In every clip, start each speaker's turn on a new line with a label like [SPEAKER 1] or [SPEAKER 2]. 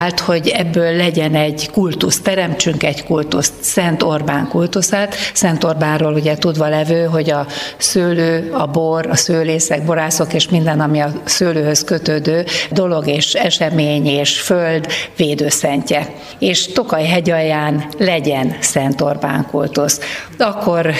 [SPEAKER 1] hogy ebből legyen egy kultusz, teremtsünk egy kultuszt, Szent Orbán kultuszát. Szent Orbánról ugye tudva levő, hogy a szőlő, a bor, a szőlészek, borászok és minden, ami a szőlőhöz kötődő dolog és esemény és föld védőszentje. És Tokaj-hegyalján legyen Szent Orbán kultusz. Akkor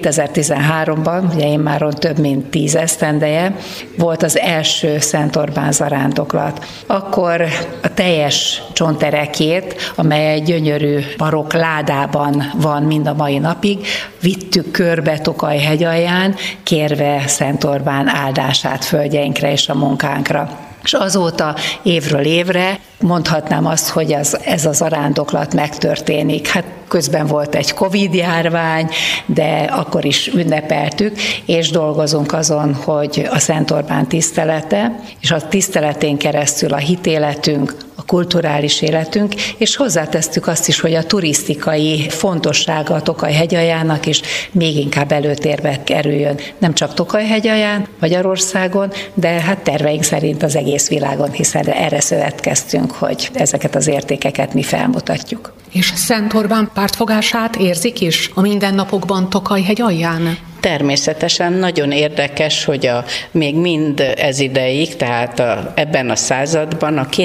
[SPEAKER 1] 2013-ban, ugye én már több mint 10 esztendeje, volt az első Szent Orbán zarándoklat. Akkor a teljes csonterekét, amely egy gyönyörű barokk ládában van mind a mai napig, vittük körbe Tokaj-hegyalján, kérve Szent Orbán áldását földjeinkre és a munkánkra. És azóta évről évre mondhatnám azt, hogy ez a zarándoklat megtörténik. Hát közben volt egy Covid-járvány, de akkor is ünnepeltük, és dolgozunk azon, hogy a Szent Orbán tisztelete, és a tiszteletén keresztül a hitéletünk, a kulturális életünk, és hozzátesztük azt is, hogy a turisztikai fontossága a Tokaj-hegyaljának is még inkább előtérbe kerüljön. Nem csak Tokaj-hegyalján, Magyarországon, de hát terveink szerint az egész világon, hiszen erre szövetkeztünk, hogy ezeket az értékeket mi felmutatjuk.
[SPEAKER 2] És Szent Orbán pártfogását érzik is a mindennapokban Tokaj-hegyalján?
[SPEAKER 3] Természetesen nagyon érdekes, hogy még mind ez ideig, tehát ebben a században a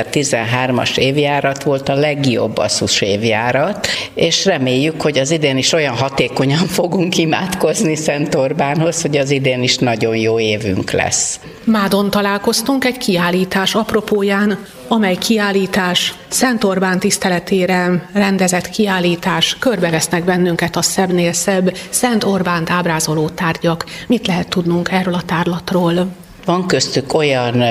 [SPEAKER 3] 2013-as évjárat volt a legjobb asszus évjárat, és reméljük, hogy az idén is olyan hatékonyan fogunk imádkozni Szent Orbánhoz, hogy az idén is nagyon jó évünk lesz.
[SPEAKER 2] Mádon találkoztunk egy kiállítás apropóján, amely kiállítás Szent Orbán tiszteletére rendezett kiállítás, körbevesznek bennünket a szebbnél szebb Szent Orbánt ábrázoló tárgyak. Mit lehet tudnunk erről a tárlatról?
[SPEAKER 3] Van köztük olyan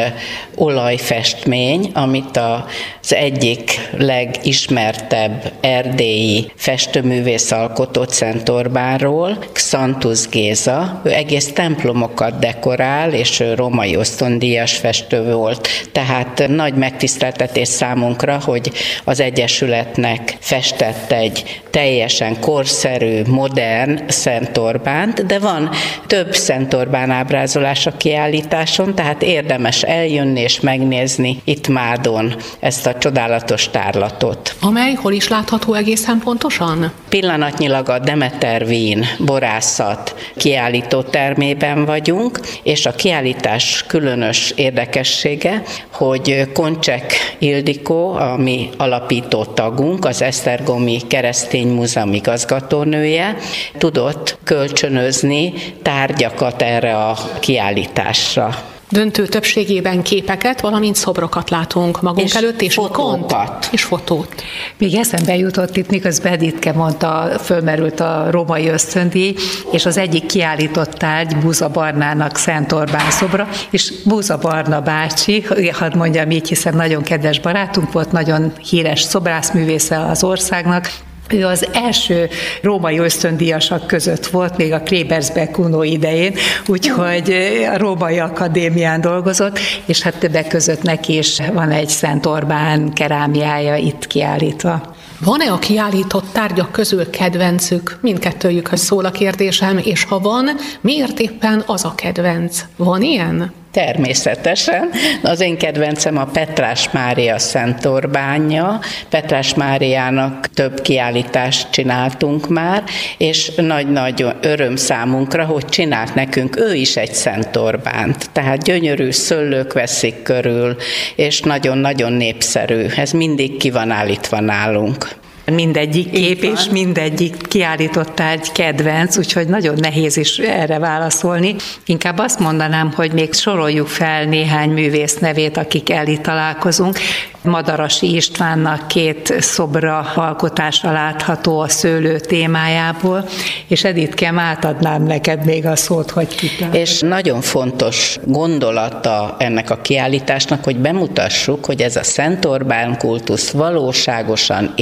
[SPEAKER 3] olajfestmény, amit az egyik legismertebb erdélyi festőművész alkotott Szent Orbánról, Xanthus Géza. Ő egész templomokat dekorál, és ő római ösztöndíjas festő volt. Tehát nagy megtiszteltetés számunkra, hogy az Egyesületnek festett egy teljesen korszerű, modern Szent Orbánt, de van több Szent Orbán ábrázolás a kiállításon, tehát érdemes eljönni és megnézni itt Mádon ezt a csodálatos tárlatot.
[SPEAKER 2] Amely hol is látható egészen pontosan?
[SPEAKER 3] Pillanatnyilag a Demeter Wien borászat kiállító termében vagyunk, és a kiállítás különös érdekessége, hogy Koncsek Ildikó, a mi alapító tagunk, az Esztergomi Keresztény Múzeum igazgatónője, tudott kölcsönözni tárgyakat erre a kiállításra.
[SPEAKER 2] Döntő többségében képeket, valamint szobrokat látunk magunk előtt, és
[SPEAKER 3] fotókat.
[SPEAKER 2] És fotót.
[SPEAKER 1] Még eszembe jutott itt, miközben Editke mondta, fölmerült a római ösztöndíj, és az egyik kiállított tárgy Búza Barnának Szent Orbán szobra, és Búza Barna bácsi, hadd mondjam így, hiszen nagyon kedves barátunk volt, nagyon híres szobrászművésze az országnak. Ő az első római ösztöndíjasak között volt, még a Klebersberg Kuno idején, úgyhogy a Római Akadémián dolgozott, és hát többek között neki is van egy Szent Orbán kerámiája itt kiállítva.
[SPEAKER 2] Van-e a kiállított tárgyak közül kedvencük? Mindkettőjükhöz szól a kérdésem, és ha van, miért éppen az a kedvenc? Van ilyen?
[SPEAKER 3] Természetesen. Az én kedvencem a Petrás Mária Szent Orbánja. Petrás Máriának több kiállítást csináltunk már, és nagy-nagy öröm számunkra, hogy csinált nekünk ő is egy Szent Orbánt. Tehát gyönyörű szőlők veszik körül, és nagyon-nagyon népszerű. Ez mindig ki van állítva nálunk.
[SPEAKER 1] Mindegyik kép és mindegyik kiállított tárgy kedvenc, úgyhogy nagyon nehéz is erre válaszolni. Inkább azt mondanám, hogy még soroljuk fel néhány művész nevét, akikkel itt találkozunk. Madarasi Istvánnak 2 szobra alkotása látható a szőlő témájából, és Editkém, átadnám neked még a szót, hogy kit.
[SPEAKER 3] És nagyon fontos gondolata ennek a kiállításnak, hogy bemutassuk, hogy ez a Szent Orbán kultusz valóságosan él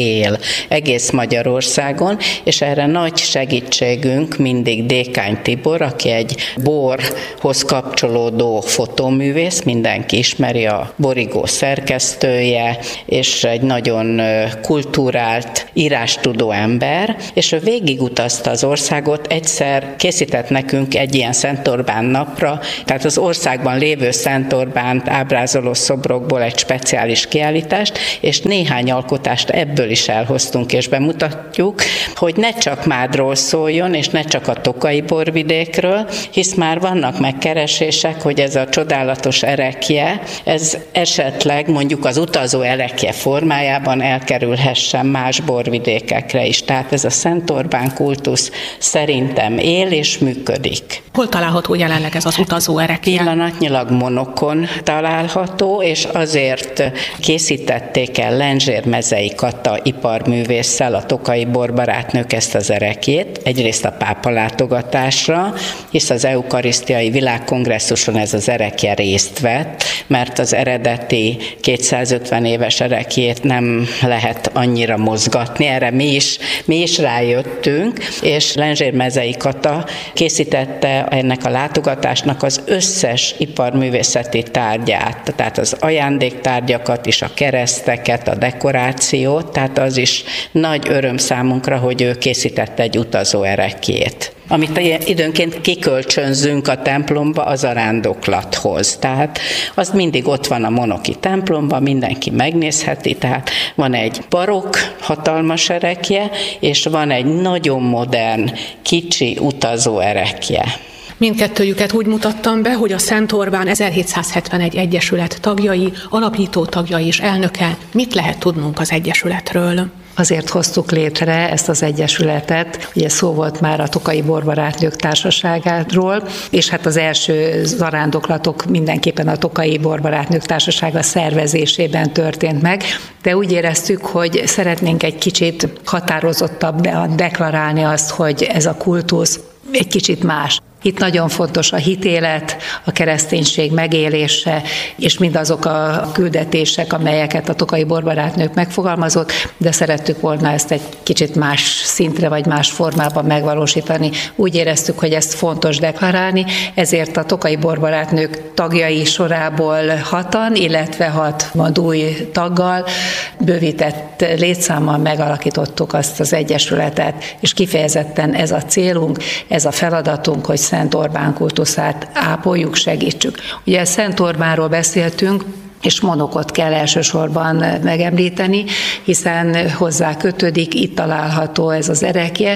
[SPEAKER 3] egész Magyarországon, és erre nagy segítségünk mindig Dékány Tibor, aki egy borhoz kapcsolódó fotóművész, mindenki ismeri, a Borigó szerkesztője, és egy nagyon kulturált, írástudó ember, és ő végigutazta az országot, egyszer készített nekünk egy ilyen Szent Orbán napra, tehát az országban lévő Szent Orbánt ábrázoló szobrokból egy speciális kiállítást, és néhány alkotást ebből is elhoztunk és bemutatjuk, hogy ne csak Mádról szóljon, és ne csak a Tokaji borvidékről, hisz már vannak megkeresések, hogy ez a csodálatos erekje, ez esetleg mondjuk az utazó erekje formájában elkerülhessen más borvidékekre is. Tehát ez a Szent Orbán kultusz szerintem él és működik.
[SPEAKER 2] Hol található jelenleg ez az utazó erekje?
[SPEAKER 3] Pillanatnyilag Monokon található, és azért készítették el Lenzsér Mezei Kata iparművésszel, a Tokaji borbarátnők ezt az erekjét, egyrészt a pápa látogatásra, hisz az eukarisztiai világkongresszuson ez az erekje részt vett, mert az eredeti 250 éves erekjét nem lehet annyira mozgatni, erre mi is rájöttünk, és Lenzsér Mezei Kata készítette ennek a látogatásnak az összes iparművészeti tárgyát, tehát az ajándéktárgyakat is, a kereszteket, a dekorációt, tehát az is nagy öröm számunkra, hogy ő készítette egy utazó erekjét. Amit időnként kikölcsönzünk a templomba az arándoklathoz. Tehát az mindig ott van a monoki templomban, mindenki megnézheti, tehát van egy barokk, hatalmas erekje, és van egy nagyon modern, kicsi utazó erekje.
[SPEAKER 2] Mindkettőjüket úgy mutattam be, hogy a Szent Orbán 1771 egyesület tagjai, alapító tagjai és elnöke. Mit lehet tudnunk az egyesületről?
[SPEAKER 1] Azért hoztuk létre ezt az egyesületet, ugye szó volt már a Tokaji Borbarátnők Társaságáról, és hát az első zarándoklatok mindenképpen a Tokaji Borbarátnők Társasága szervezésében történt meg, de úgy éreztük, hogy szeretnénk egy kicsit határozottabban deklarálni azt, hogy ez a kultusz egy kicsit más. Itt nagyon fontos a hitélet, a kereszténység megélése, és mindazok a küldetések, amelyeket a Tokaji Borbarátnők megfogalmazott, de szerettük volna ezt egy kicsit más szintre, vagy más formában megvalósítani. Úgy éreztük, hogy ezt fontos deklarálni, ezért a Tokaji Borbarátnők tagjai sorából 6-an, illetve 6 új taggal, bővített létszámmal megalakítottuk azt az egyesületet, és kifejezetten ez a célunk, ez a feladatunk, hogy Szent Orbán kultuszát ápoljuk, segítsük. Ugye Szent Orbánról beszéltünk, és Monokot kell elsősorban megemlíteni, hiszen hozzá kötődik, itt található ez az erekje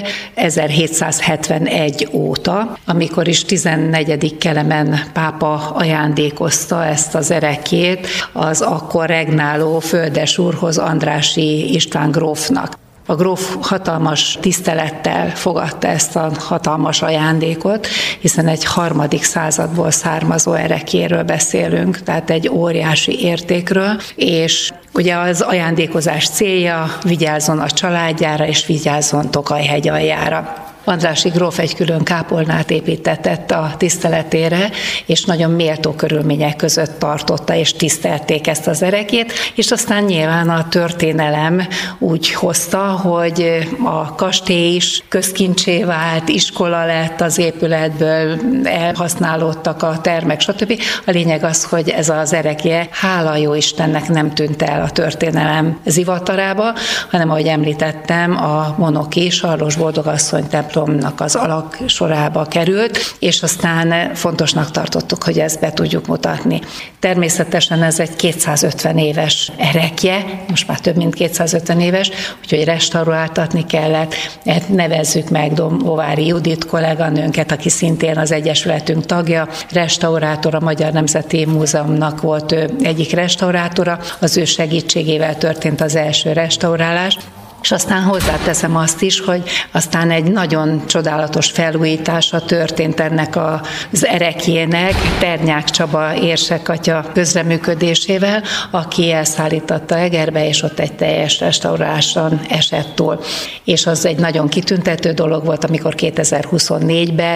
[SPEAKER 1] 1771 óta, amikor is 14. Kelemen pápa ajándékozta ezt az erekjét az akkor regnáló földesúrhoz, Andrássy István grófnak. A gróf hatalmas tisztelettel fogadta ezt a hatalmas ajándékot, hiszen egy 3. századból származó erekjéről beszélünk, tehát egy óriási értékről, és ugye az ajándékozás célja, vigyázzon a családjára és vigyázzon Tokaj-hegy aljára. Andrássy gróf egy külön kápolnát építetett a tiszteletére, és nagyon méltó körülmények között tartotta, és tisztelték ezt az erekét, és aztán nyilván a történelem úgy hozta, hogy a kastély is közkincsé vált, iskola lett az épületből, elhasználódtak a termek, stb. A lényeg az, hogy ez az erekje, hála jó Istennek nem tűnt el a történelem zivatarába, hanem ahogy említettem, a monoki Sarlós Boldogasszony templomnak az alaksorába került, és aztán fontosnak tartottuk, hogy ezt be tudjuk mutatni. Természetesen ez egy 250 éves erekje, most már több mint 250 éves, úgyhogy restauráltatni kellett. Nevezzük meg Domovári Judit kolléganőnket, aki szintén az egyesületünk tagja, restaurátor, a Magyar Nemzeti Múzeumnak volt ő egyik restaurátora, az ő segítségével történt az első restaurálás. És aztán hozzáteszem azt is, hogy aztán egy nagyon csodálatos felújítása történt ennek az erekjének, Ternyák Csaba érsekatya közreműködésével, aki elszállította Egerbe, és ott egy teljes restauráláson esett túl. És az egy nagyon kitüntető dolog volt, amikor 2024-ben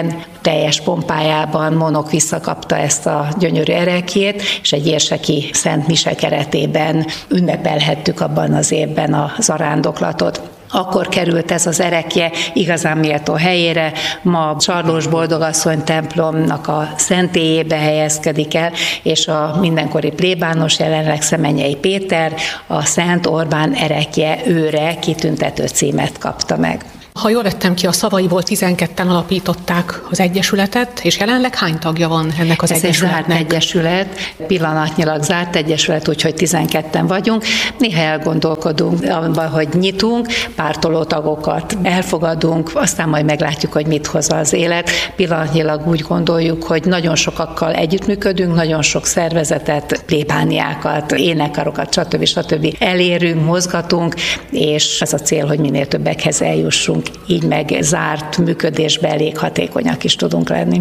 [SPEAKER 1] teljes pompájában Monok visszakapta ezt a gyönyörű ereklyét, és egy érseki szent mise keretében ünnepelhettük abban az évben a zarándoklatot. Akkor került ez az erekje igazán méltó helyére, ma Sarlós Boldogasszony templomnak a szentélyébe helyezkedik el, és a mindenkori plébános, jelenleg Szemenyei Péter a Szent Orbán erekje őre kitüntető címet kapta meg.
[SPEAKER 2] Ha jól vettem ki a szavaiból, 12-en alapították az egyesületet, és jelenleg hány tagja van ennek az egyesületnek?
[SPEAKER 1] Ez egy zárt egyesület, pillanatnyilag zárt egyesület, úgyhogy 12-en vagyunk. Néha elgondolkodunk abban, hogy nyitunk, pártoló tagokat elfogadunk, aztán majd meglátjuk, hogy mit hoz az élet. Pillanatnyilag úgy gondoljuk, hogy nagyon sokakkal együttműködünk, nagyon sok szervezetet, plébániákat, énekarokat, stb. Elérünk, mozgatunk, és ez a cél, hogy minél többekhez eljussunk. Így meg zárt működésben elég hatékonyak is tudunk lenni.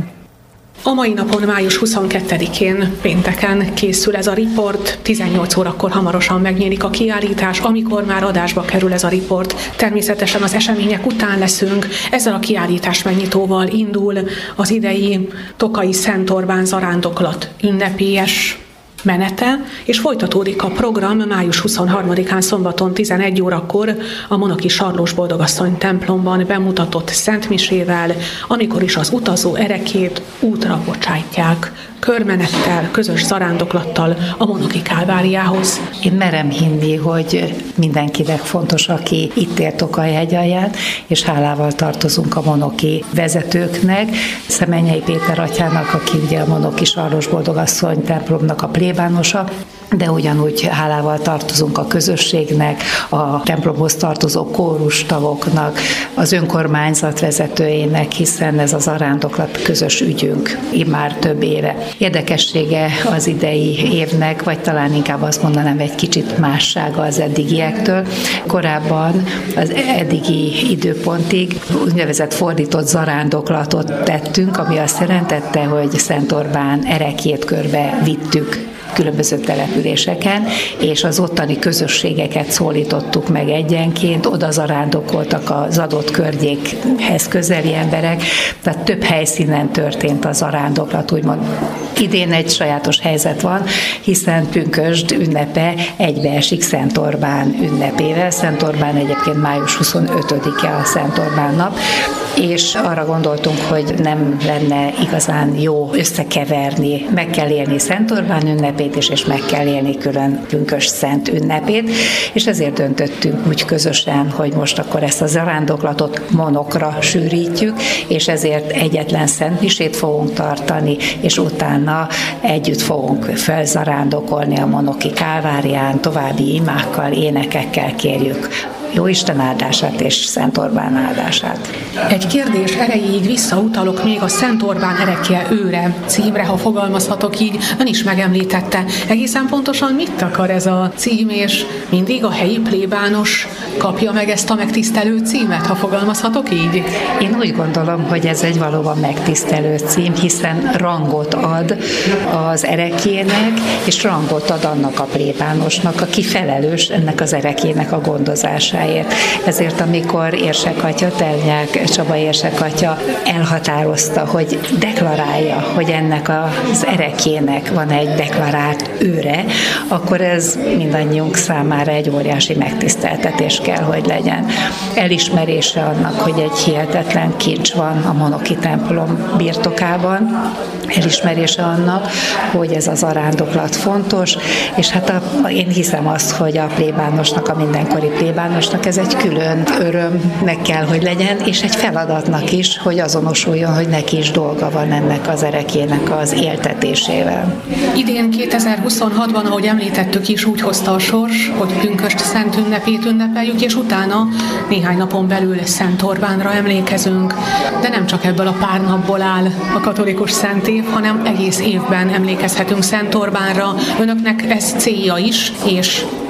[SPEAKER 2] A mai napon, május 22-én pénteken készül ez a riport, 18 órakor hamarosan megnyílik a kiállítás, amikor már adásba kerül ez a riport. Természetesen az események után leszünk, ezzel a kiállítás megnyitóval indul az idei Tokai Szent Orbán zarándoklat ünnepélyes menete, és folytatódik a program május 23-án szombaton 11 órakor a monoki Sarlós Boldogasszony templomban bemutatott szentmisével, amikor is az utazó ereklyét útra bocsájtják, körmenettel, közös zarándoklattal a monoki Kálváriához.
[SPEAKER 1] Én merem hinni, hogy mindenkinek fontos, aki itt ér Tokaj-hegy alján, és hálával tartozunk a monoki vezetőknek, Szemenyei Péter atyának, aki ugye a monoki Sarlós Boldogasszony templomnak a plébánosa, de ugyanúgy hálával tartozunk a közösségnek, a templomhoz tartozó kórustagoknak, az önkormányzat vezetőjének, hiszen ez a zarándoklat közös ügyünk immár több éve. Érdekessége az idei évnek, vagy talán inkább azt mondanám, egy kicsit mássága az eddigiektől. Korábban az eddigi időpontig úgynevezett fordított zarándoklatot tettünk, ami azt jelentette, hogy Szent Orbán ereklyét körbe vittük különböző településeken, és az ottani közösségeket szólítottuk meg egyenként, oda zarándokoltak az adott környékhez közeli emberek, tehát több helyszínen történt a zarándoklat, úgymond. Idén egy sajátos helyzet van, hiszen pünkösd ünnepe egybeesik Szent Orbán ünnepével. Szent Orbán egyébként május 25-e a Szent Orbán nap, és arra gondoltunk, hogy nem lenne igazán jó összekeverni, meg kell élni Szent Orbán ünnepét is, és meg kell élni külön pünkösd szent ünnepét, és ezért döntöttünk úgy közösen, hogy most akkor ezt a zarándoklatot monokra sűrítjük, és ezért egyetlen szentmisét fogunk tartani, és utána együtt fogunk felzarándokolni a monoki Kálvárián, további imákkal, énekekkel kérjük Jóisten áldását és Szent Orbán áldását.
[SPEAKER 2] Egy kérdés erejéig visszautalok még a Szent Orbán erekje őre címre, ha fogalmazhatok így. Ön is megemlítette. Egészen pontosan mit akar ez a cím, és mindig a helyi plébános kapja meg ezt a megtisztelő címet, ha fogalmazhatok így?
[SPEAKER 1] Én úgy gondolom, hogy ez egy valóban megtisztelő cím, hiszen rangot ad az erekjének, és rangot ad annak a plébánosnak, aki felelős ennek az erekjének a gondozásáért. Ezért, amikor érsek atya, Telnyák Csaba érsek atya elhatározta, hogy deklarálja, hogy ennek az erekjének van egy deklarált őre, akkor ez mindannyiunk számára egy óriási megtiszteltetés kell, hogy legyen. Elismerése annak, hogy egy hihetetlen kincs van a monoki templom birtokában, elismerése annak, hogy ez az zarándoklat fontos, és hát én hiszem azt, hogy a plébánosnak, a mindenkori plébánosnak ez egy külön örömnek kell, hogy legyen, és egy feladatnak is, hogy azonosuljon, hogy neki is dolga van ennek az erekjének az éltetésével.
[SPEAKER 2] Idén 2026-ban, ahogy említettük is, úgy hozta a sors, hogy pünkösd szent ünnepét ünnepeljük, és utána néhány napon belül Szent Orbánra emlékezünk. De nem csak ebből a pár napból áll a katolikus szent év, hanem egész évben emlékezhetünk Szent Orbánra. Önöknek ez célja is, és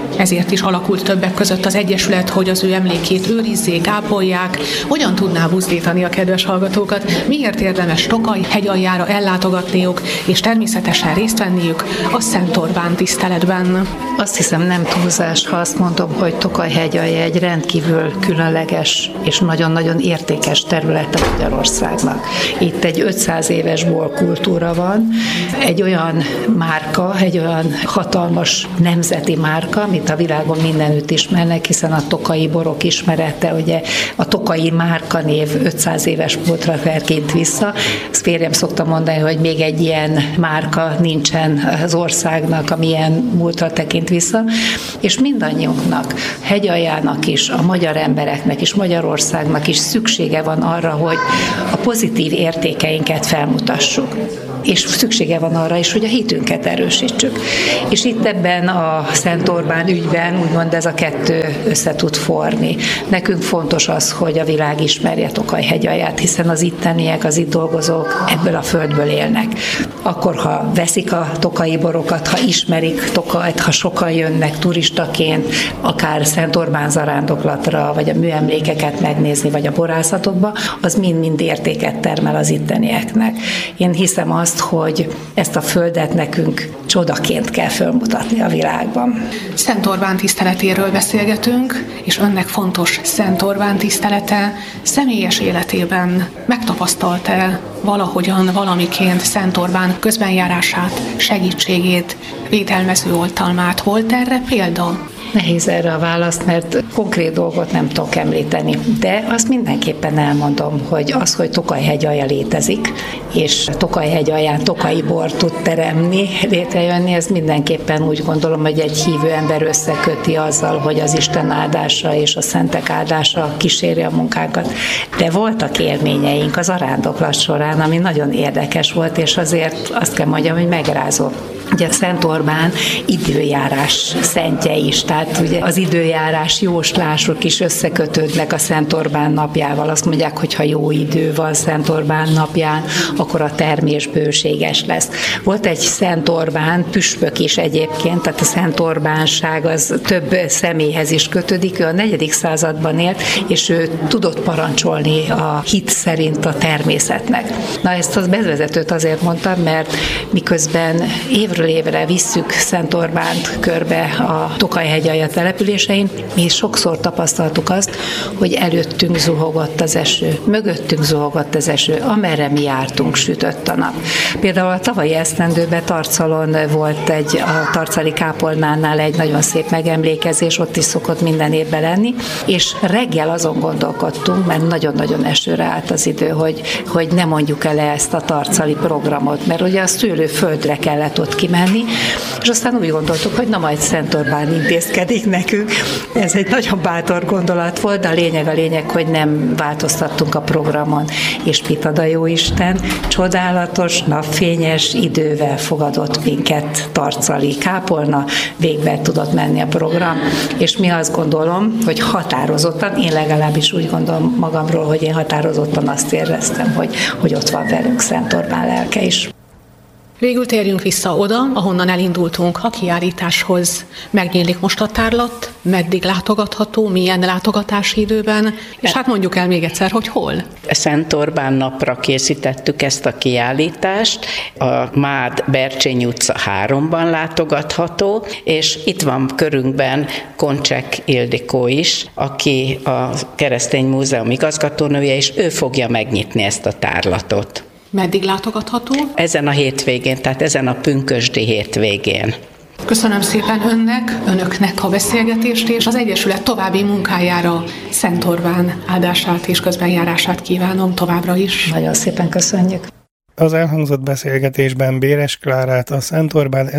[SPEAKER 2] ezért is alakult többek között az Egyesület, hogy az ő emlékét őrizzék, ápolják. Hogyan tudná buzdítani a kedves hallgatókat? Miért érdemes Tokaj hegyaljára ellátogatniuk, és természetesen részt venniük a Szent Orbán tiszteletben?
[SPEAKER 1] Azt hiszem, nem túlzás, ha azt mondom, hogy Tokaj hegyalja egy rendkívül különleges és nagyon-nagyon értékes területe Magyarországnak. Itt egy 500 éves borkultúra van, egy olyan márka, egy olyan hatalmas nemzeti márka, amit a világon mindenütt ismernek, hiszen a tokaji borok ismerete, ugye a tokaji márkanév 500 éves múltra tekint vissza. Ezt férjem szokta mondani, hogy még egy ilyen márka nincsen az országnak, ami ilyen múltra tekint vissza, és mindannyiunknak, hegyaljának is, a magyar embereknek is, Magyarországnak is szüksége van arra, hogy a pozitív értékeinket felmutassuk. És szüksége van arra is, hogy a hitünket erősítsük. És itt ebben a Szent Orbán ügyben úgymond ez a kettő össze tud forni. Nekünk fontos az, hogy a világ ismerje Tokaj hegyalját, hiszen az itteniek, az itt dolgozók ebből a földből élnek. Akkor, ha veszik a tokaji borokat, ha ismerik Tokajt, ha sokan jönnek turistaként, akár Szent Orbán zarándoklatra, vagy a műemlékeket megnézni, vagy a borászatokba, az mind-mind értéket termel az ittenieknek. Én hiszem azt, hogy ezt a földet nekünk csodaként kell felmutatni a világban.
[SPEAKER 2] Szent Orbán tiszteletéről beszélgetünk, és önnek fontos Szent Orbán tisztelete személyes életében megtapasztalta valahogyan, valamiként Szent Orbán közbenjárását, segítségét, védelmező oltalmát. Volt erre példa?
[SPEAKER 1] Nehéz erre a választ, mert konkrét dolgot nem tudok említeni. De azt mindenképpen elmondom, hogy az, hogy Tokaj hegyalja létezik, és Tokaj hegyalján tokaji bor tud teremni, létrejönni, ez mindenképpen úgy gondolom, hogy egy hívő ember összeköti azzal, hogy az Isten áldása és a szentek áldása kíséri a munkánkat. De voltak élményeink az arándoklat során, ami nagyon érdekes volt, és azért azt kell mondjam, hogy megrázó. Ugye Szent Orbán időjárás szentje is, tehát ugye az időjárás jóslások is összekötődnek a Szent Orbán napjával. Azt mondják, hogy ha jó idő van Szent Orbán napján, akkor a termés bőséges lesz. Volt egy Szent Orbán püspök is egyébként, tehát a Szent Orbánság az több személyhez is kötődik. Ő a 4. században élt, és ő tudott parancsolni a hit szerint a természetnek. Na, ezt az bevezetőt azért mondtam, mert miközben évről évre visszük Szent Orbánt körbe a Tokaj hegyalja településein, mi sokszor tapasztaltuk azt, hogy előttünk zuhogott az eső, mögöttünk zuhogott az eső, amerre mi jártunk, sütött a nap. Például a tavalyi esztendőben Tarcalon volt a tarcali kápolnánál egy nagyon szép megemlékezés, ott is szokott minden évben lenni, és reggel azon gondolkodtunk, mert nagyon-nagyon esőre állt az idő, hogy ne mondjuk el ezt a tarcali programot, mert ugye a szőlőföldre kellett ott kimenni, és aztán úgy gondoltuk, hogy na majd Szent Orbán intézkedik nekünk. Ez egy nagyon bátor gondolat volt, de a lényeg, hogy nem változtattunk a programon. És mit ad a Jóisten? Csodálatos, napfényes idővel fogadott minket tarcali kápolna, végbe tudott menni a program, és mi azt gondolom, hogy határozottan, én legalábbis úgy gondolom magamról, hogy én határozottan azt éreztem, hogy ott van velünk Szent Orbán lelke is.
[SPEAKER 2] Végül térjünk vissza oda, ahonnan elindultunk a kiállításhoz. Megnyílik most a tárlat, meddig látogatható, milyen látogatási időben, és hát mondjuk el még egyszer, hogy hol.
[SPEAKER 3] Szent Orbán napra készítettük ezt a kiállítást, a Mád Bercsényi utca 3-ban látogatható, és itt van körünkben Koncsek Ildikó is, aki a Keresztény Múzeum igazgatónője, és ő fogja megnyitni ezt a tárlatot.
[SPEAKER 2] Meddig látogatható?
[SPEAKER 3] Ezen a hétvégén, tehát ezen a pünkösdi hétvégén.
[SPEAKER 2] Köszönöm szépen önöknek a beszélgetést, és az Egyesület további munkájára Szent Orbán áldását és közbenjárását kívánom továbbra is.
[SPEAKER 1] Nagyon szépen köszönjük.
[SPEAKER 4] Az elhangzott beszélgetésben Béres Klárát, a Szent Orbán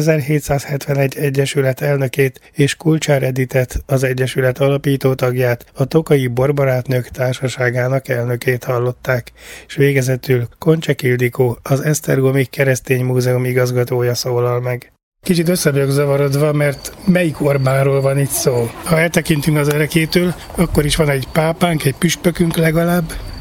[SPEAKER 4] 1771 Egyesület elnökét és Kulcsár Editet, az Egyesület alapító tagját, a Tokaji Borbarátnők Társaságának elnökét hallották, és végezetül Koncsek Ildikó, az Esztergomi Keresztény Múzeum igazgatója szólal meg. Kicsit össze vagyok zavarodva, mert melyik Orbánról van itt szó? Ha eltekintünk az erekétől, akkor is van egy pápánk, egy püspökünk legalább.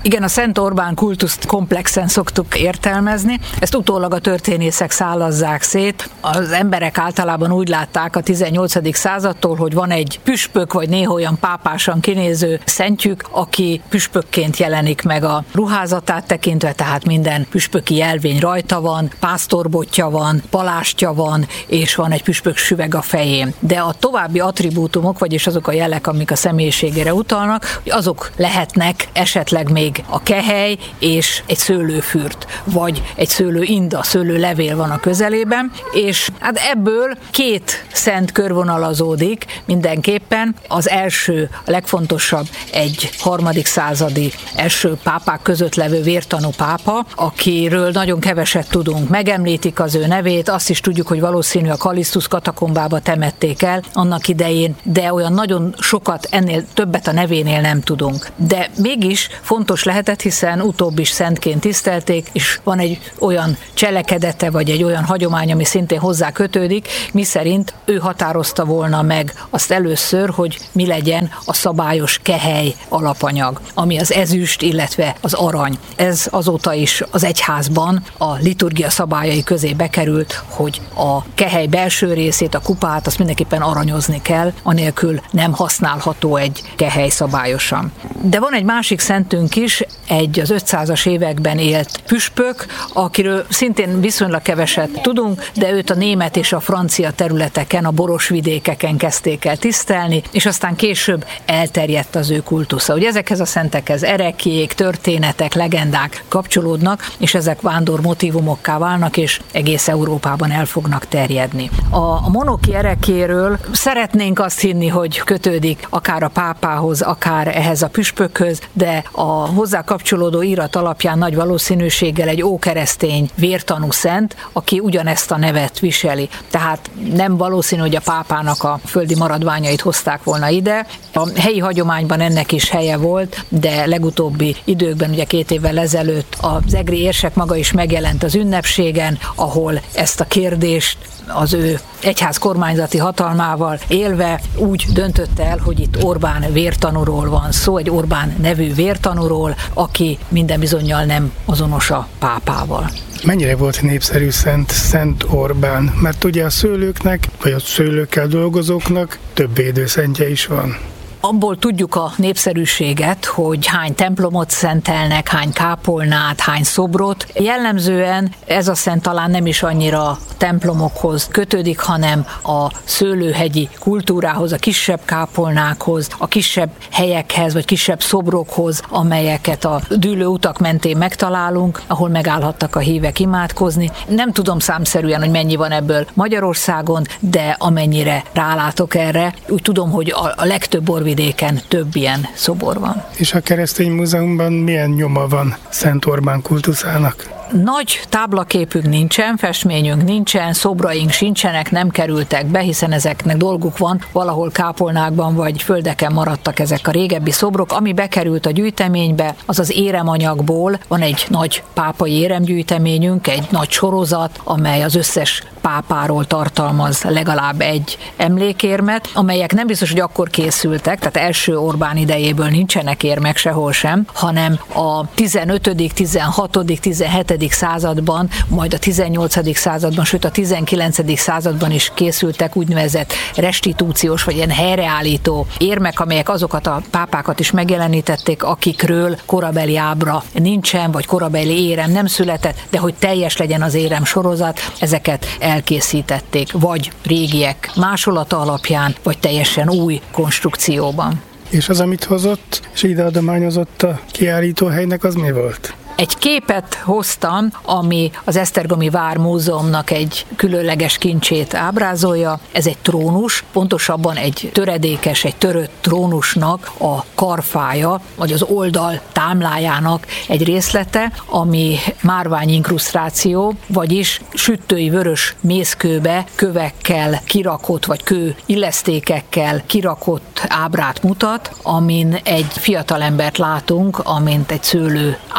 [SPEAKER 5] Igen, a Szent Orbán kultuszt komplexen szoktuk értelmezni. Ezt utólag a történészek szálazzák szét. Az emberek általában úgy látták a 18. századtól, hogy van egy püspök, vagy néha olyan pápásan kinéző szentjük, aki püspökként jelenik meg a ruházatát tekintve, tehát minden püspöki jelvény rajta van, pásztorbotja van, palástja van, és van egy püspök süveg a fején. De a további attribútumok, vagyis azok a jelek, amik a személyiségére utalnak, azok lehetnek esetleg még a kehely és egy szőlőfürt, vagy egy szőlőinda, szőlőlevél van a közelében, és hát ebből két szent körvonalazódik mindenképpen. Az első, a legfontosabb egy 3. századi első pápák között levő vértanú pápa, akiről nagyon keveset tudunk. Megemlítik az ő nevét, azt is tudjuk, hogy valószínű a Kalisztus katakombába temették el annak idején, de olyan nagyon sokat, ennél többet a nevénél nem tudunk. De mégis fontos lehetett, hiszen utóbb is szentként tisztelték, és van egy olyan cselekedete, vagy egy olyan hagyomány, ami szintén hozzá kötődik, miszerint ő határozta volna meg azt először, hogy mi legyen a szabályos kehely alapanyag, ami az ezüst, illetve az arany. Ez azóta is az egyházban a liturgia szabályai közé bekerült, hogy a kehely belső részét, a kupát, azt mindenképpen aranyozni kell, anélkül nem használható egy kehely szabályosan. De van egy másik szentünk is, egy az 500-as években élt püspök, akiről szintén viszonylag keveset tudunk, de őt a német és a francia területeken, a boros vidékeken kezdték el tisztelni, és aztán később elterjedt az ő kultusza. Ugye ezekhez a szentekhez ereklyék, történetek, legendák kapcsolódnak, és ezek vándor motívumokká válnak, és egész Európában el fognak terjedni. A monoki ereklyéről szeretnénk azt hinni, hogy kötődik akár a pápához, akár ehhez a püspökhöz, de a hozzá kapcsolódó írat alapján nagy valószínűséggel egy ókeresztény vértanú szent, aki ugyanezt a nevet viseli. Tehát nem valószínű, hogy a pápának a földi maradványait hozták volna ide. A helyi hagyományban ennek is helye volt, de legutóbbi időkben, ugye 2 évvel ezelőtt az egri érsek maga is megjelent az ünnepségen, ahol ezt a kérdést az ő egyház kormányzati hatalmával élve úgy döntötte el, hogy itt Orbán vértanúról van szó, egy Orbán nevű vértanúról, aki minden bizonnyal nem azonos a pápával.
[SPEAKER 4] Mennyire volt népszerű Szent Orbán? Mert ugye a szőlőknek, vagy a szőlőkkel dolgozóknak több védőszentje is van.
[SPEAKER 5] Abból tudjuk a népszerűséget, hogy hány templomot szentelnek, hány kápolnát, hány szobrot. Jellemzően ez a szent talán nem is annyira templomokhoz kötődik, hanem a szőlőhegyi kultúrához, a kisebb kápolnákhoz, a kisebb helyekhez, vagy kisebb szobrokhoz, amelyeket a dűlő utak mentén megtalálunk, ahol megállhattak a hívek imádkozni. Nem tudom számszerűen, hogy mennyi van ebből Magyarországon, de amennyire rálátok erre, úgy tudom, hogy a legtöbb borvidéken több ilyen szobor van.
[SPEAKER 4] És a Keresztény Múzeumban milyen nyoma van Szent Orbán kultuszának?
[SPEAKER 5] Nagy táblaképünk nincsen, festményünk nincsen, szobraink sincsenek, nem kerültek be, hiszen ezeknek dolguk van, valahol kápolnákban vagy földeken maradtak ezek a régebbi szobrok. Ami bekerült a gyűjteménybe, az az éremanyagból, van egy nagy pápai éremgyűjteményünk, egy nagy sorozat, amely az összes pápáról tartalmaz legalább egy emlékérmet, amelyek nem biztos, hogy akkor készültek, tehát első Orbán idejéből nincsenek érmek sehol sem, hanem a 15., 16., 17. században, majd a 18. században, sőt a 19. században is készültek úgynevezett restitúciós, vagy ilyen helyreállító érmek, amelyek azokat a pápákat is megjelenítették, akikről korabeli ábra nincsen, vagy korabeli érem nem született, de hogy teljes legyen az érem sorozat, ezeket elkészítették, vagy régiek másolata alapján, vagy teljesen új konstrukcióban.
[SPEAKER 4] És az, amit hozott, és ide adományozott a kiállítóhelynek, az mi volt?
[SPEAKER 5] Egy képet hoztam, ami az Esztergomi Vármúzeumnak egy különleges kincsét ábrázolja. Ez egy trónus, pontosabban egy töredékes, egy törött trónusnak a karfája, vagy az oldal támlájának egy részlete, ami márvány-inkrusztráció, vagyis süttői vörös mészkőbe kövekkel kirakott, vagy kő illesztékekkel kirakott ábrát mutat, amin egy fiatalembert látunk, amint egy szőlő ágat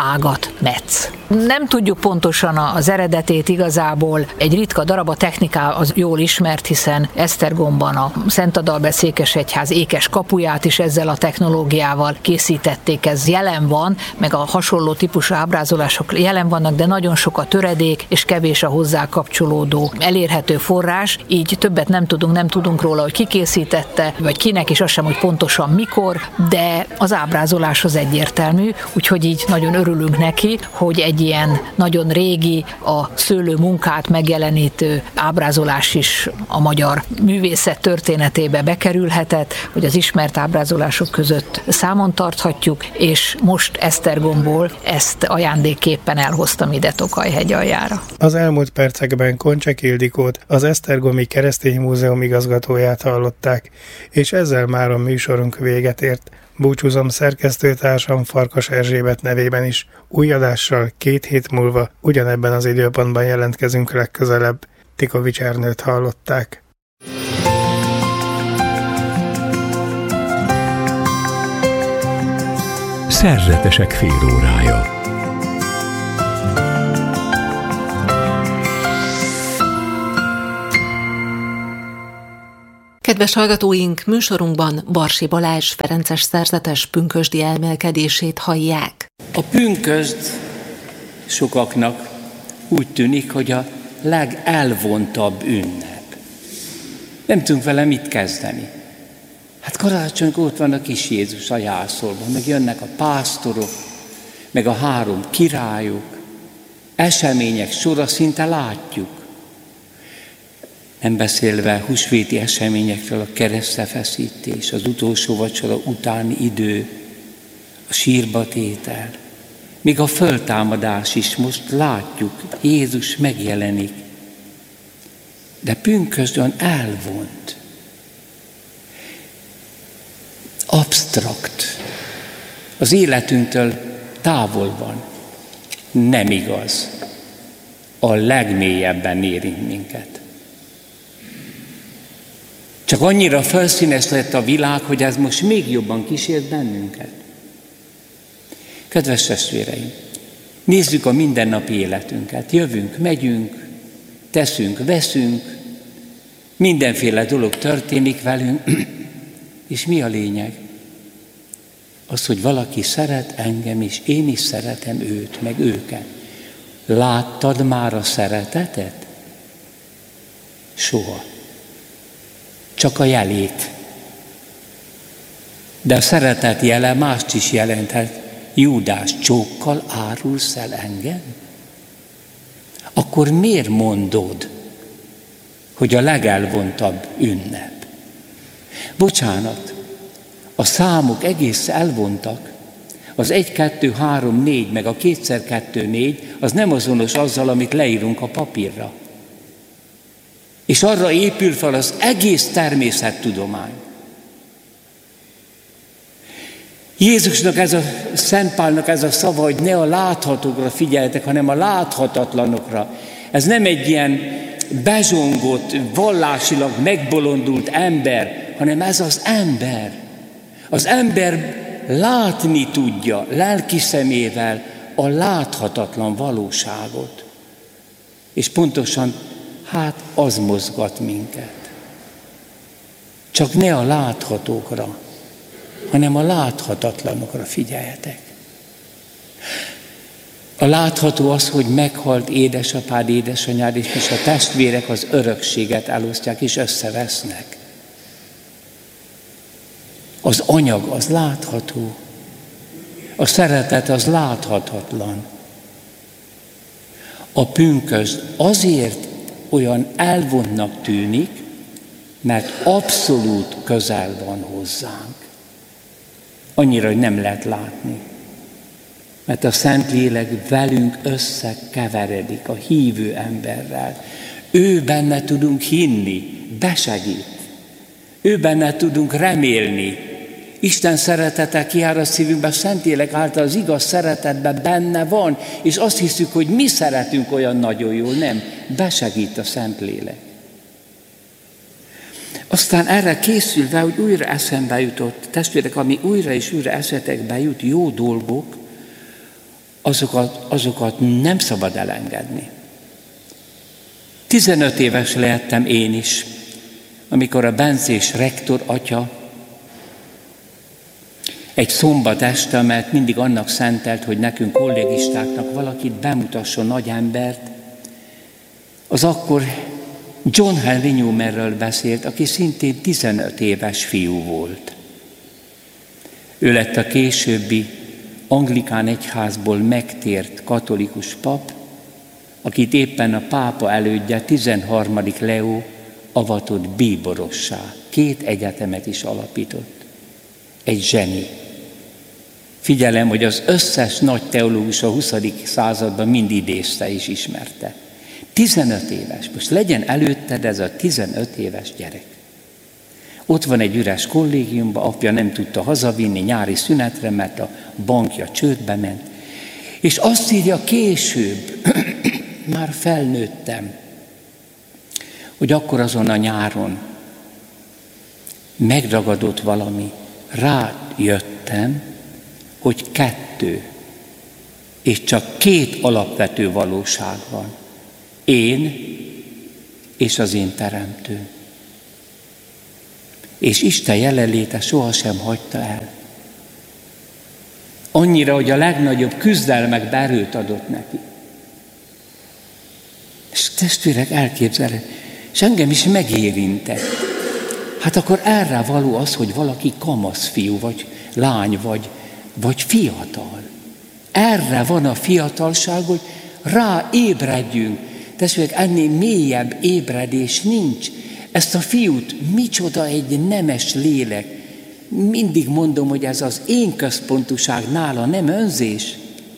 [SPEAKER 5] volt Metz. Nem tudjuk pontosan az eredetét igazából, egy ritka darab, a technika az jól ismert, hiszen Esztergomban a Szentadalbeszékesegyház ékes kapuját is ezzel a technológiával készítették, ez jelen van, meg a hasonló típusú ábrázolások jelen vannak, de nagyon sok a töredék, és kevés a hozzá kapcsolódó elérhető forrás, így többet nem tudunk róla, hogy ki készítette, vagy kinek, és az sem, hogy pontosan mikor, de az ábrázolás az egyértelmű, úgyhogy így nagyon örülünk neki, hogy egy ilyen nagyon régi, a szőlő munkát megjelenítő ábrázolás is a magyar művészet történetébe bekerülhetett, hogy az ismert ábrázolások között számon tarthatjuk, és most Esztergomból ezt ajándékképpen elhoztam ide Tokaj-hegy aljára.
[SPEAKER 4] Az elmúlt percekben Koncsek Ildikót, az Esztergomi Keresztény Múzeum igazgatóját hallották, és ezzel már a műsorunk véget ért. Búcsúzom szerkesztőtársam Farkas Erzsébet nevében is. Új adással 2 hét múlva ugyanebben az időpontban jelentkezünk legközelebb. Tikovics Ernőt hallották.
[SPEAKER 6] Szerzetesek félórája.
[SPEAKER 2] Kedves hallgatóink, műsorunkban Barsi Balázs ferences szerzetes pünkösdi elmélkedését hallják.
[SPEAKER 7] A pünkösd sokaknak úgy tűnik, hogy a legelvontabb ünnep. Nem tudunk vele mit kezdeni. Hát karácsonykor ott van a kis Jézus a jászolban, meg jönnek a pásztorok, meg a 3 királyok, események sora szinte látjuk. Nem beszélve húsvéti eseményekről, a keresztfeszítés, az utolsó vacsora utáni idő, a sírba tétel, még a föltámadás is most látjuk, Jézus megjelenik. De pünkösd olyan elvont, absztrakt, az életünktől távol van. Nem igaz. A legmélyebben érint minket. Csak annyira felszínes lett a világ, hogy ez most még jobban kísért bennünket. Kedves testvéreim, nézzük a mindennapi életünket. Jövünk, megyünk, teszünk, veszünk, mindenféle dolog történik velünk, és mi a lényeg? Az, hogy valaki szeret engem, és én is szeretem őt, meg őket. Láttad már a szeretetet? Soha. Csak a jelét. De a szeretet jele mást is jelenthet. Júdás, csókkal árulsz el engem? Akkor miért mondod, hogy a legelvontabb ünnep? Bocsánat, a számok egész elvontak. Az 1, 2, 3, 4, meg a 2x2, 4, az nem azonos azzal, amit leírunk a papírra. És arra épül fel az egész természettudomány. Jézusnak Szent Pálnak ez a szava, hogy ne a láthatókra figyeljetek, hanem a láthatatlanokra. Ez nem egy ilyen bezsongott, vallásilag megbolondult ember, hanem ez az ember. Az ember látni tudja lelki szemével a láthatatlan valóságot. És pontosan, az mozgat minket. Csak ne a láthatókra, hanem a láthatatlanokra figyeljetek. A látható az, hogy meghalt édesapád, édesanyád, és a testvérek az örökséget elosztják, és összevesznek. Az anyag az látható, a szeretet az láthatatlan. A pünkösd azért olyan elvontnak tűnik, mert abszolút közel van hozzánk. Annyira, hogy nem lehet látni. Mert a Szentlélek velünk összekeveredik a hívő emberrel. Ő benne tudunk hinni, besegít. Ő benne tudunk remélni. Isten szeretete kijár a szívünkbe, Szentlélek által az igaz szeretetben benne van, és azt hiszük, hogy mi szeretünk olyan nagyon jól, nem. Besegít a Szentlélek. Aztán erre készülve, hogy újra eszembe jutott, testvérek, ami újra és újra eszetekbe jut, jó dolgok, azokat nem szabad elengedni. 15 éves lehettem én is, amikor a bencés rektor atya egy szombat este, mert mindig annak szentelt, hogy nekünk kollégistáknak valakit bemutasson nagy embert, az akkor John Henry Newmanről beszélt, aki szintén 15 éves fiú volt. Ő lett a későbbi anglikán egyházból megtért katolikus pap, akit éppen a pápa elődje, 13. Leó avatott bíborossá. 2 egyetemet is alapított. Egy zseni. Figyelem, hogy az összes nagy teológus a 20. században mind idézte és ismerte. 15 éves. Most legyen előtted ez a 15 éves gyerek. Ott van egy üres kollégiumban, apja nem tudta hazavinni nyári szünetre, mert a bankja csődbe ment. És azt írja később, már felnőttem, hogy akkor azon a nyáron megragadott valami, rájöttem, hogy 2, és csak 2 alapvető valóság van. Én és az én teremtőm. És Isten jelenléte sohasem hagyta el. Annyira, hogy a legnagyobb küzdelmekbe erőt adott neki. És testvérek, elképzeled, és engem is megérintett. Hát akkor erre való az, hogy valaki kamaszfiú, vagy lány, vagy fiatal. Erre van a fiatalság, hogy ráébredjünk. Testvérek, ennél mélyebb ébredés nincs. Ezt a fiút, micsoda egy nemes lélek. Mindig mondom, hogy ez az én központúság nála, nem önzés.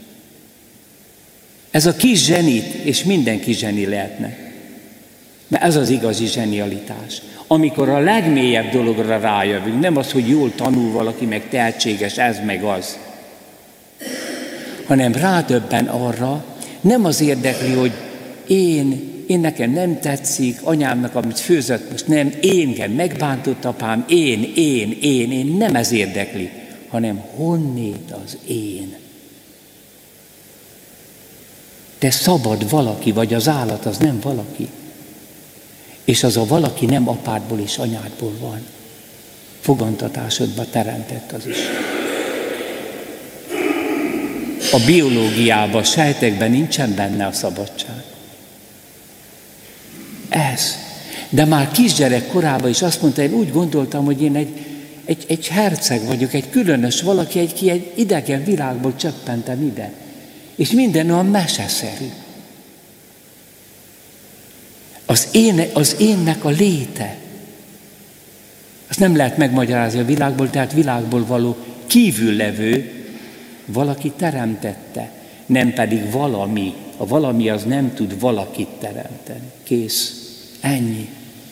[SPEAKER 7] Ez a kis zsenit, és mindenki zseni lehetne. Mert ez az igazi zsenialitás. Amikor a legmélyebb dologra rájövünk, nem az, hogy jól tanul valaki, meg tehetséges, ez meg az. Hanem rádöbben arra, nem az érdekli, hogy én nekem nem tetszik, anyámnak, amit főzött, most nem, engem megbántott apám, én, nem ez érdekli, hanem honnét az én. Te szabad valaki, vagy az állat az nem valaki. És az a valaki nem apádból és anyádból van. Fogantatásodba teremtett az is. A biológiában, sejtekben nincsen benne a szabadság. Ez. De már kisgyerek korában is azt mondta, én úgy gondoltam, hogy én egy herceg vagyok, egy különös valaki, egy idegen világból csöppentem ide. És minden olyan meseszerű. Az énnek a léte. Azt nem lehet megmagyarázni a világból, tehát világból való kívüllevő valaki teremtette, nem pedig valami. A valami az nem tud valakit teremteni. Kész. Ennyi.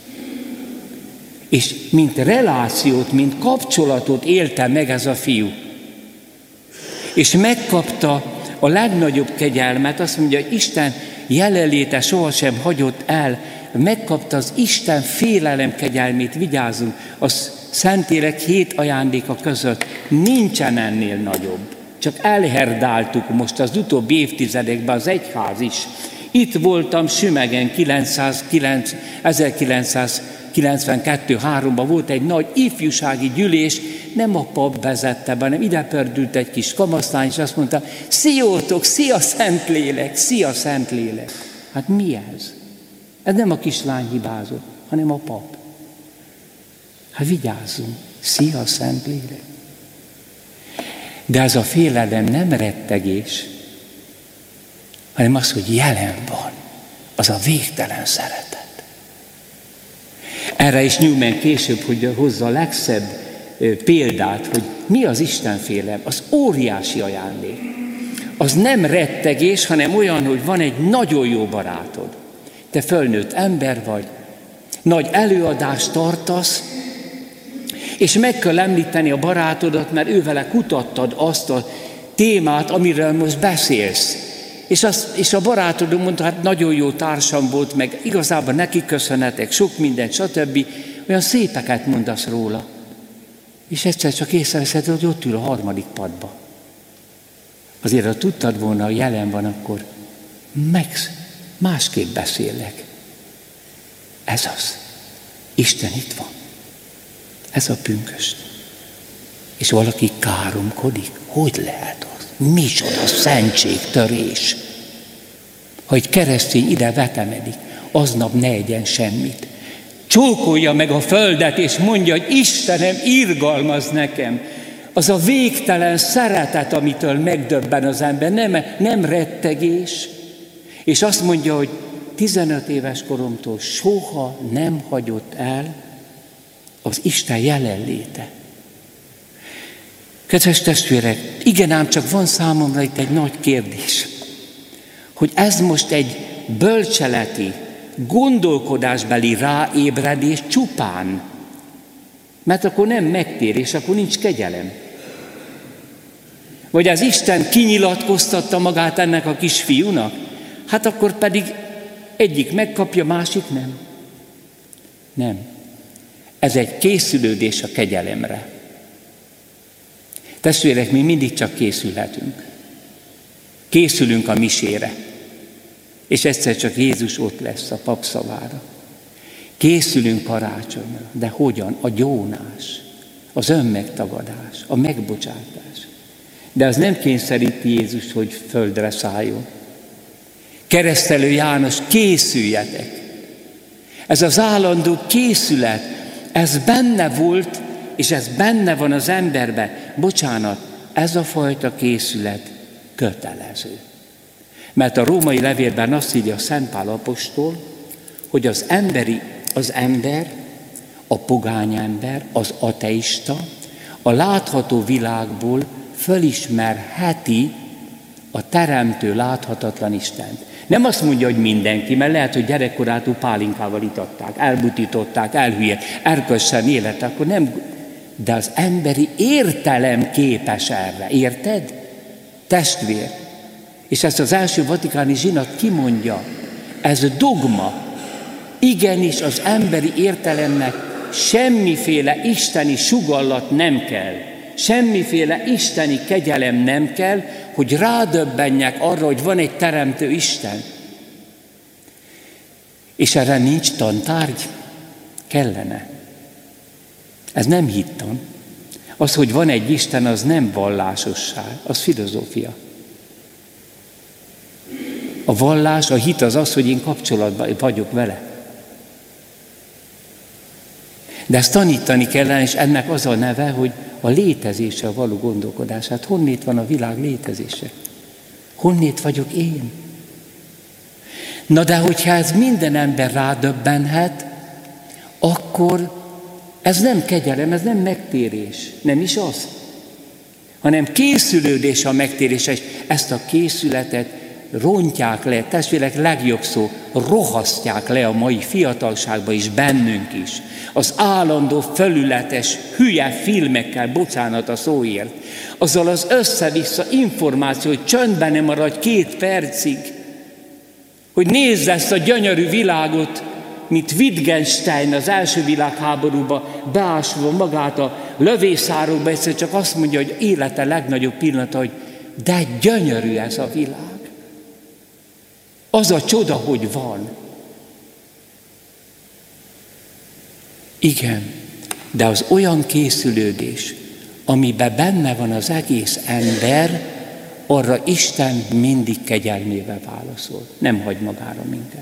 [SPEAKER 7] És mint relációt, mint kapcsolatot élte meg ez a fiú. És megkapta a legnagyobb kegyelmet, azt mondja, hogy Isten jelenléte sohasem hagyott el, megkapta az Isten félelem kegyelmét, vigyázzunk, az Szentlélek 7 ajándéka között nincsen ennél nagyobb. Csak elherdáltuk most az utóbbi évtizedekben az egyház is. Itt voltam Sümegen 1992-3-ban volt egy nagy ifjúsági gyűlés, nem a pap vezette be, hanem ide pördült egy kis kamaszlány, és azt mondta, sziótok, szia Szentlélek, szia Szentlélek. Hát mi ez? Ez nem a kislány hibázott, hanem a pap. Hát vigyázzunk, szia Szentlélek. De ez a félelem nem rettegés, hanem az, hogy jelen van, az a végtelen szeretet. Erre is Newman később, hogy hozza a legszebb példát, hogy mi az Istenfélelem, az óriási ajándék. Az nem rettegés, hanem olyan, hogy van egy nagyon jó barátod. Te fölnőtt ember vagy, nagy előadást tartasz, és meg kell említeni a barátodat, mert ővele kutattad azt a témát, amiről most beszélsz. És a barátodom mondta, hát nagyon jó társam volt, meg igazából neki köszönhetek, sok mindent, stb. Olyan szépeket mondasz róla. És egyszer csak észreveszed, hogy ott ül a harmadik padba. Azért, ha tudtad volna, hogy jelen van, akkor másképp beszélek. Ez az. Isten itt van. Ez a pünkösd. És valaki káromkodik. Hogy lehet az? Micsoda szentségtörés. Ha egy keresztény ide vetemedik, aznap ne egyen semmit. Csókolja meg a földet, és mondja, hogy Istenem, irgalmaz nekem. Az a végtelen szeretet, amitől megdöbben az ember, nem rettegés. És azt mondja, hogy 15 éves koromtól soha nem hagyott el az Isten jelenléte. Kedves testvérek, igen ám, csak van számomra itt egy nagy kérdés, hogy ez most egy bölcseleti, gondolkodásbeli ráébredés csupán, mert akkor nem megtérés, akkor nincs kegyelem. Vagy az Isten kinyilatkoztatta magát ennek a kisfiúnak, hát akkor pedig egyik megkapja, másik nem. Nem. Ez egy készülődés a kegyelemre. Testvérek, mi mindig csak készülhetünk. Készülünk a misére. És egyszer csak Jézus ott lesz a pap szavára. Készülünk karácsonyra, de hogyan? A gyónás, az önmegtagadás, a megbocsátás. De az nem kényszeríti Jézus, hogy földre szálljon. Keresztelő János, készüljetek! Ez az állandó készület, ez benne volt, és ez benne van az emberben. Bocsánat, ez a fajta készület kötelező. Mert a római levélben azt írja a Szent Pál apostol, hogy az ember, a pogány ember, az ateista, a látható világból fölismerheti a teremtő láthatatlan Istent. Nem azt mondja, hogy mindenki, mert lehet, hogy gyerekkorától pálinkával itatták, elbutították, erkölcsen élet, akkor nem, de az emberi értelem képes erre, érted? Testvér. És ezt az első vatikáni zsinat kimondja, ez dogma. Igenis az emberi értelemnek semmiféle isteni sugallat nem kell, semmiféle isteni kegyelem nem kell, hogy rádöbbenjek arra, hogy van egy teremtő Isten. És erre nincs tantárgy? Kellene. Ez nem hittan. Az, hogy van egy Isten, az nem vallásosság, az filozófia. A vallás, a hit az, hogy én kapcsolatban vagyok vele. De ezt tanítani kellene, és ennek az a neve, hogy a létezésre való gondolkodás. Hát honnét van a világ létezése? Honnét vagyok én? Na de hogyha ez minden ember rádöbbenhet, akkor ez nem kegyelem, ez nem megtérés. Nem is az. Hanem készülődés a megtérésre, és ezt a készületet rontják le, testvérek, legjobb szó, rohasztják le a mai fiatalságba is, bennünk is. Az állandó, felületes, hülye filmekkel, bocsánat a szóért, azzal az össze-vissza információ, hogy csöndben nem maradj 2 percig, hogy nézd ezt a gyönyörű világot, mint Wittgenstein az első világháborúba beásva magát a lövészárokba, egyszer csak azt mondja, hogy élete legnagyobb pillanata, hogy de gyönyörű ez a világ. Az a csoda, hogy van. Igen, de az olyan készülődés, amiben benne van az egész ember, arra Isten mindig kegyelmével válaszol. Nem hagy magára minket.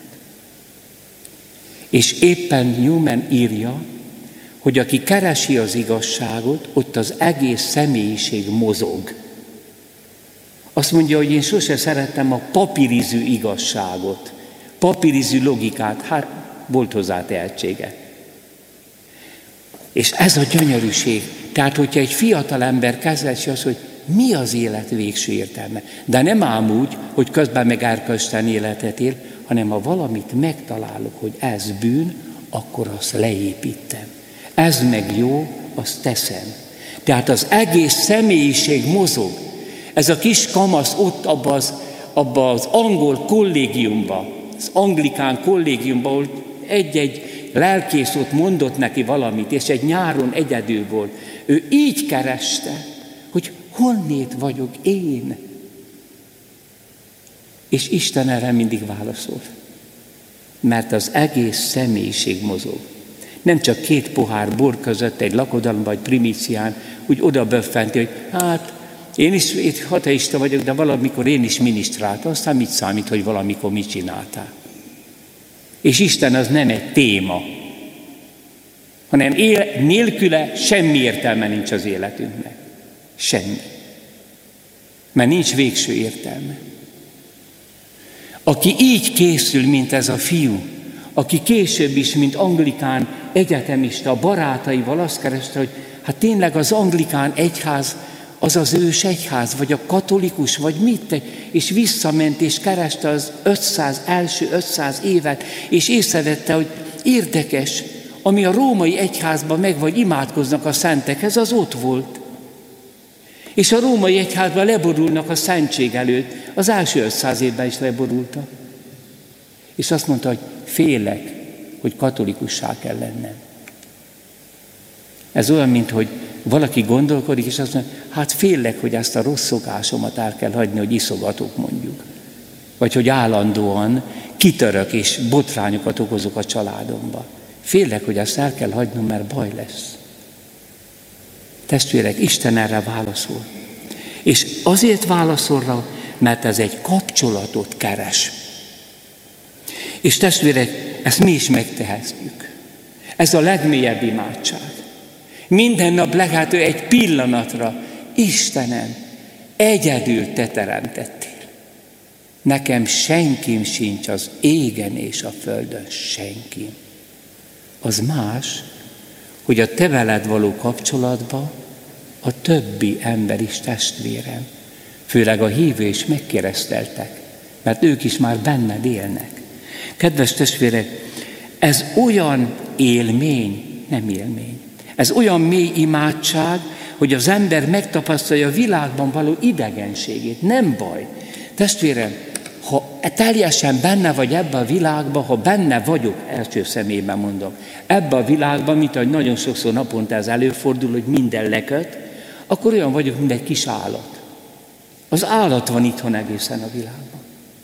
[SPEAKER 7] És éppen Newman írja, hogy aki keresi az igazságot, ott az egész személyiség mozog. Azt mondja, hogy én sose szerettem a papírizű igazságot, papírizű logikát, hát volt hozzá tehetsége. És ez a gyönyörűség. Tehát, hogyha egy fiatal ember kezdesi azt, hogy mi az élet végső értelme, de nem ám úgy, hogy közben meg erkölcstelen életet él, hanem ha valamit megtalálok, hogy ez bűn, akkor azt leépítem. Ez meg jó, azt teszem. Tehát az egész személyiség mozog. Ez a kis kamasz ott abba az angol kollégiumban, az anglikán kollégiumban, ahol egy-egy lelkész ott mondott neki valamit, és egy nyáron egyedül volt. Ő így kereste, hogy honnét vagyok én? És Isten erre mindig válaszol. Mert az egész személyiség mozog. Nem csak 2 pohár bor között egy lakodalomban vagy primícián úgy oda böffenti, hogy hát én is ateista vagyok, de valamikor én is minisztráltam, aztán mit számít, hogy valamikor mit csináltál. És Isten az nem egy téma, hanem nélküle semmi értelme nincs az életünknek. Semmi. Mert nincs végső értelme. Aki így készül, mint ez a fiú, aki később is, mint anglikán egyetemista, barátaival azt kereste, hogy hát tényleg az anglikán egyház, az az ős egyház, vagy a katolikus, vagy mit, és visszament, és kereste az első 500 évet, és észrevette, hogy érdekes, ami a római egyházban meg vagy imádkoznak a szentekhez, az ott volt. És a római egyházban leborulnak a szentség előtt, az első 500 évben is leborultak. És azt mondta, hogy félek, hogy katolikussá kell lennem. Ez olyan, mint hogy valaki gondolkodik, és azt mondja, hát félek, hogy ezt a rossz szokásomat el kell hagyni, hogy iszogatok mondjuk. Vagy hogy állandóan kitörök és botrányokat okozok a családomba. Félek, hogy ezt el kell hagynom, mert baj lesz. Testvérek, Isten erre válaszol. És azért válaszol rá, mert ez egy kapcsolatot keres. És testvérek, ezt mi is megtehetjük. Ez a legmélyebb imádság. Minden nap legalább egy pillanatra, Istenem, egyedül te teremtettél. Nekem senkim sincs az égen és a földön, senkim. Az más, hogy a te veled való kapcsolatban a többi ember is testvérem, főleg a hívő is megkereszteltek, mert ők is már benned élnek. Kedves testvérek, ez olyan élmény, nem élmény, ez olyan mély imádság, hogy az ember megtapasztalja a világban való idegenségét. Nem baj. Testvérem, ha teljesen benne vagy ebben a világban, ha benne vagyok, első személyben mondom, ebben a világban, mint ahogy nagyon sokszor naponta ez előfordul, hogy minden leköt, akkor olyan vagyok, mint egy kis állat. Az állat van itthon egészen a világban.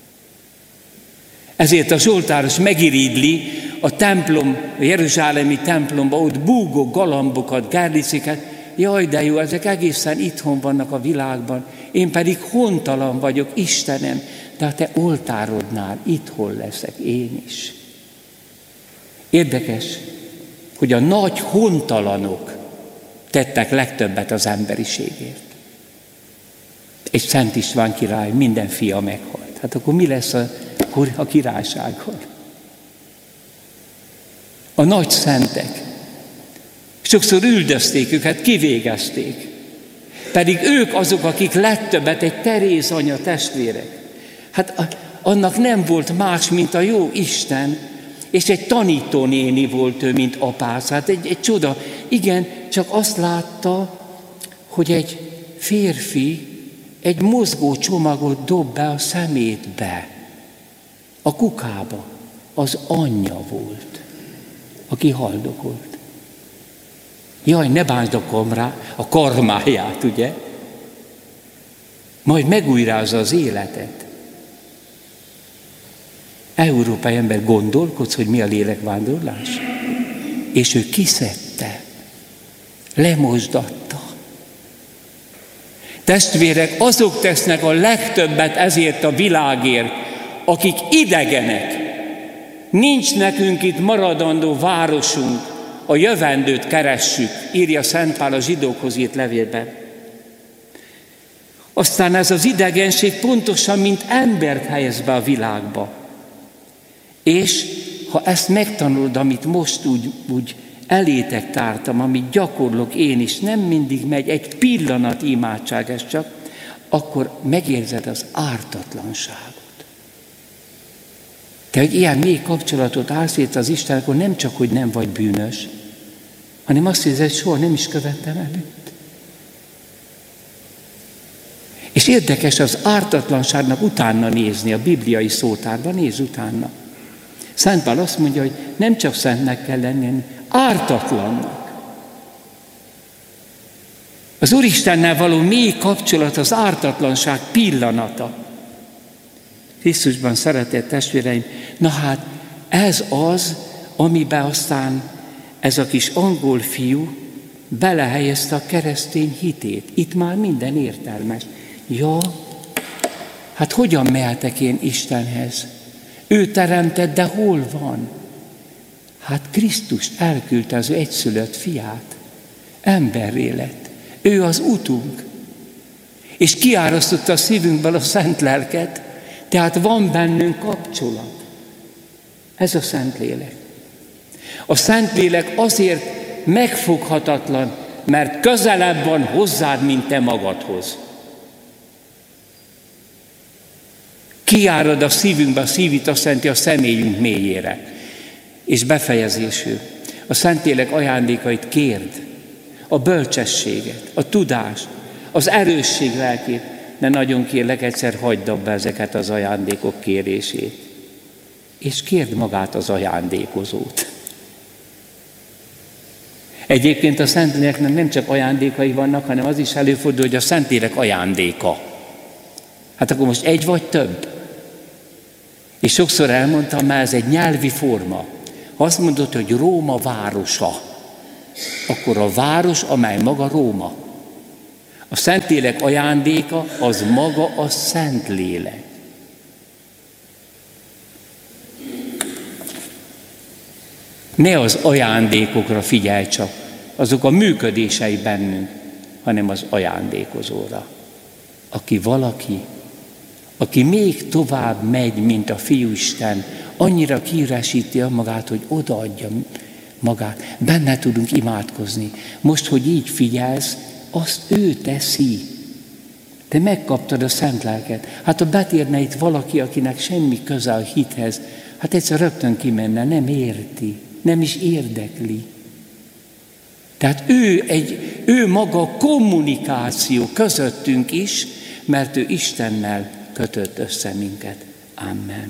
[SPEAKER 7] Ezért a zsoltáros megirigyli a templom, a jeruzsálemi templomban, ott búgó galambokat, gerliceket, jaj, de jó, ezek egészen itthon vannak a világban, én pedig hontalan vagyok, Istenem, de a te oltárodnál itthon leszek én is. Érdekes, hogy a nagy hontalanok tettek legtöbbet az emberiségért. Egy Szent István király, minden fia meghalt. Hát akkor mi lesz a királysággal? A nagy szentek. Sokszor üldözték őket, kivégezték. Pedig ők azok, akik legtöbbet, egy Teréz anya testvérek. Hát annak nem volt más, mint a jó Isten, és egy tanítónéni volt ő, mint apász. Hát egy csoda. Igen, csak azt látta, hogy egy férfi egy mozgó csomagot dob be a szemétbe, a kukába. Az anyja volt, aki haldokolt. Jaj, ne bántsd a karmáját, ugye? Majd megújrázza az életet. Európai ember, gondolkodsz, hogy mi a lélekvándorlás? És ő kiszedte, lemosdatta. Testvérek, azok tesznek a legtöbbet ezért a világért, akik idegenek. Nincs nekünk itt maradandó városunk, a jövendőt keressük, írja Szent Pál a zsidókhoz írt levélben. Aztán ez az idegenség pontosan, mint embert helyez be a világba. És ha ezt megtanulod, amit most úgy elétek tártam, amit gyakorlok én is, nem mindig megy, egy pillanat imádság ez csak, akkor megérzed az ártatlanságot. Te, hogy ilyen mély kapcsolatot állsz itt az Isten, akkor nem csak, hogy nem vagy bűnös, hanem azt hiszed, hogy soha nem is követtem előtt. És érdekes az ártatlanságnak utána nézni, a bibliai szótárban néz utána. Szent Pál azt mondja, hogy nem csak szentnek kell lenni, hanem ártatlannak. Az Úristennel való mély kapcsolat az ártatlanság pillanata. Krisztusban szeretett testvéreim, na hát ez az, amiben aztán ez a kis angol fiú belehelyezte a keresztény hitét. Itt már minden értelmes. Ja, hát hogyan mehetek én Istenhez? Ő teremtett, de hol van? Hát Krisztus elküldte az ő egyszülött fiát. Emberré lett. Ő az utunk. És kiárasztotta a szívünkből a szent lelket, tehát van bennünk kapcsolat. Ez a Szentlélek. A Szentlélek azért megfoghatatlan, mert közelebb van hozzád, mint te magadhoz. Kiárad a szívünkbe, a szívit azt jelenti a személyünk mélyére. És befejezésül. A Szentlélek ajándékait kérd. A bölcsességet, a tudást, az erősség lelkét, de nagyon kérlek, egyszer hagyd abba ezeket az ajándékok kérését. És kérd magát az ajándékozót. Egyébként a Szentléleknek nem csak ajándékai vannak, hanem az is előfordul, hogy a Szentlélek ajándéka. Hát akkor most egy vagy több? És sokszor elmondtam már, ez egy nyelvi forma. Ha azt mondod, hogy Róma városa, akkor a város, amely maga Róma. A Szentlélek ajándéka az maga a Szentlélek. Ne az ajándékokra figyelj csak, azok a működései bennünk, hanem az ajándékozóra. Aki még tovább megy, mint a Fiúisten, annyira kiüresíti magát, hogy odaadja magát. Benne tudunk imádkozni. Most, hogy így figyelsz, azt ő teszi. Te megkaptad a Szent Lelket. Hát ha betérne itt valaki, akinek semmi köze a hithez, hát egyszer rögtön kimenne, nem érti, nem is érdekli. Tehát ő maga kommunikáció közöttünk is, mert ő Istennel kötött össze minket. Amen.